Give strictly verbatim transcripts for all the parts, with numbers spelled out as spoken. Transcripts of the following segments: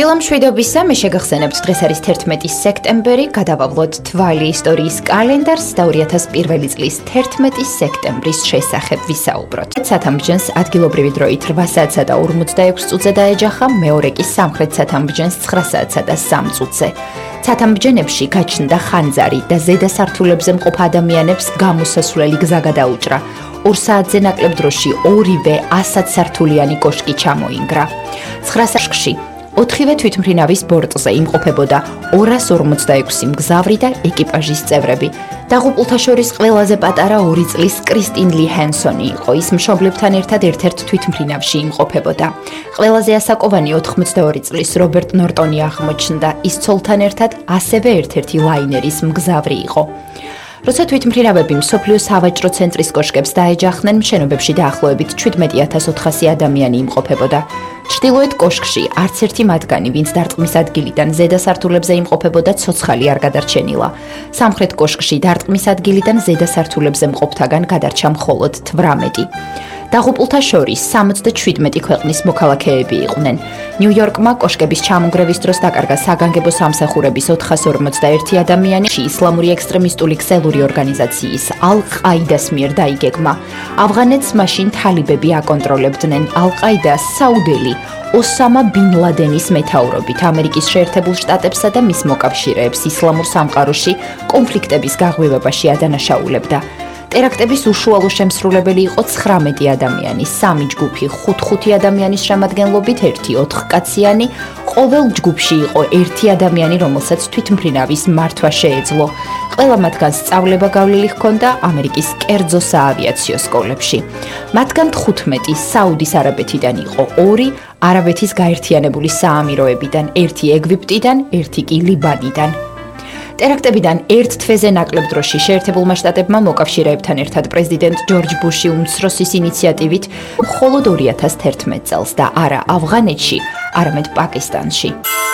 დილამშვიდობისა, მე შეგახსენებთ, დღეს არის თერთმეტი სექტემბერი, გადავავლოთ თვალი ისტორიის კალენდარს და ორი ათას პირველი წლის თერთმეტი სექტემბრის შესახებ ვისაუბროთ. სათამბჯენს ადგილობრივი დროით რვა საათსა და ორმოცდაექვსი წუთზე დაეჯახა, მეორე კი სამხრეთ სათამბჯენს ცხრა საათსა და სამ წუთზე. სათამბჯენებში გაჩნდა ხანძარი და ზედა სართულებზე მყოფ ადამიანებს გამოსასვლელი გზა გადაუჭრა. ორ საათზე ნაკლებ დროში ორივე ასათსართულიანი კოშკი ჩამოინგრა. ცხრა საათში ოთხივე თვითმფრინავის ბორტზე იმყოფებოდა ორას ორმოცდაექვსი მგზავრი და ეკიპაჟის წევრები. დაღუპულთა შორის ყველაზე პატარა ორი წლის კრისტინ ლი ჰენსონი იყო. ის მშობლებთან ერთად ერთ-ერთ თვითმფრინავში იმყოფებოდა. ყველაზე ასაკოვანი ოთხმოცდაორი წლის რობერტ ნორტონი აღმოჩნდა. ის ცოლთან ერთად ასევე ერთ-ერთი ლაინერის მგზავრი იყო. როცა თვითმფრინავები მსოფლიო სავაჭრო ცენტრის კოშკებს დაეჯახნენ, მშენობებში დაახლოებით შვიდმეტი ათას ოთხასი ადამიანი იმყოფებოდა. ჩრდილოეთ კოშკში არც ერთი მათგანი, ვინც დარტყმის ადგილიდან ზედა სართულებზე იმყოფებოდა, ცოცხალი არ გადარჩენილა. სამხრეთ კოშკში დარტყმის ადგილიდან ზედა სართულებზე მყოფთაგან გადარჩა მხოლოდ თვრამეტი. დაღუპულთა შორის სამოცდაშვიდმეტი ქვეყნის მოქალაქეები იყვნენ. ნიუ-იორკმა კოშკების ჩამონგრევის დროს დაკარგა საგანგებო სამსახურების ოთხას ორმოცდაერთი ადამიანი, ისლამური ექსტრემისტული ქსელური ორგანიზაციის ალ-ყაიდას მიერ დაიგეგმა. ავღანეთს მაშინ თალიბები აკონტროლებდნენ. ალ-ყაიდას საუდელი ოსამა ბინ ლადენის მეთაურობით ამერიკის შეერთებულ შტატებსა და მის მოკავშირეებს ისლამურ სამყაროში კონფლიქტების გაღვივებაში ადანაშაულებდა. ტერაქტების უშუალო შემსრულებელი იყო ცხრამეტი ადამიანი, სამი ჯგუფი, ხუთ-ხუთი ადამიანის შემადგენლობით, ერთი ოთხკაციანი, ყოველ ჯგუფში იყო ერთი ადამიანი, რომელსაც თვითმფრინავის მართვა შეეძლო. ყველა მათგან სწავლება გავლილი ჰქონდა ამერიკის კერძო საავიაციო სკოლებში. მათგან თხუთმეტი საუდის არაბეთიდან იყო, ორი არაბეთის გაერთიანებული საამიროებიდან, ერთი ეგვიპტიდან, ერთი კი ლიბანიდან. ტერაქტებიდან ერთ თვეზე ნაკლებ დროში შეერთებულმა შტატებმა მოკავშირეებთან ერთად პრეზიდენტ ჯორჯ ბუში უმცროსის ინიციატივით მხოლოდ ორი ათას თერთმეტ წელს და არა ავღანეთში, არამედ პაკისტანში.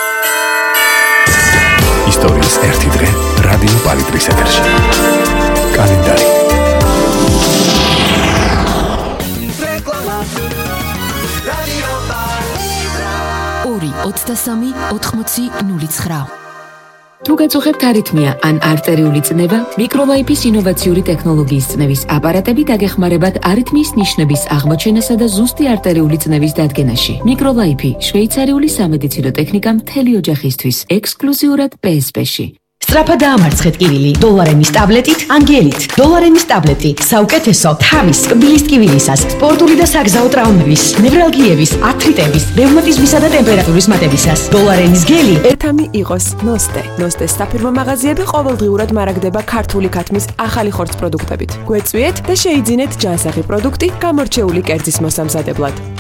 ისტორიის ერთი დღე რადიო პალიტრის ეთერში. კალენდარი. ორი ოცდასამი ოთხმოცი ნული ცხრა. თუ გაწუხებთ არითმია ან არტერიული წნევა, მიკროლაიფის ინოვაციური ტექნოლოგიის წნევის აპარატები დაგეხმარებათ არითმიის ნიშნების აღმოჩენასა და ზუსტი არტერიული წნევის დადგენაში. მიკროლაიფი შვეიცარიული სამედიცინო ტექნიკა მთელი ოჯახისთვის, ექსკლუზიურად პე ეს პე-ში. სწრაფად დაამარცხეთ კივილი დოლარემის ტაბლეტით, ანგელით. დოლარემის ტაბლეტი საუკეთესო თავის, კბილის ტკივილისას, სპორტული და საგზაო ტრავმების, ნევრალგიების, ართრიტების, რევმატიზმისა და ტემპერატურის მატებისას. დოლარემის გელი ერთამი იყოს ნოსტე. ნოსტეს საფირმო მაღაზიები ყოველდღიურად მარაგდება ქართული ქათმის ახალი ხორცპროდუქტებით. გვეწვიეთ და შეიძინეთ ჯანსაღი პროდუქტი გამორჩეული კერძის მოსამზადებლად.